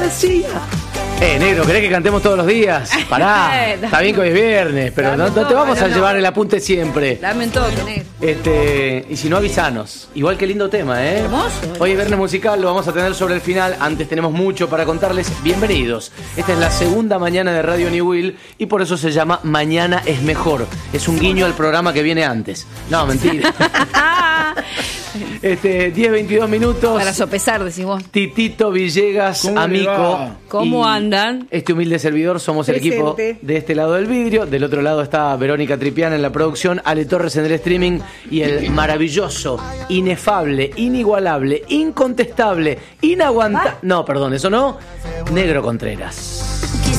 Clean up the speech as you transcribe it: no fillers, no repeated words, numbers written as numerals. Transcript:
fantasía. Negro, ¿querés que cantemos todos los días? Pará, está bien que hoy es viernes, pero no te vamos a llevar el apunte siempre. Dame un toque, negro. Y si no, avisanos. Igual que lindo tema, ¿eh? Hermoso. Hoy es viernes musical, lo vamos a tener sobre el final. Antes tenemos mucho para contarles. Bienvenidos. Esta es la segunda mañana de Radio New Will y por eso se llama Mañana es Mejor. Es un guiño al programa que viene antes. No, mentira. 10:22 minutos. Para sopesar, decís vos. Titito Villegas, amigo. ¿Cómo andan? Este humilde servidor somos el equipo de este lado del vidrio. Del otro lado está Verónica Tripiana en la producción, Ale Torres en el streaming y el maravilloso, inefable, inigualable, incontestable, No, perdón, eso no. Negro Contreras.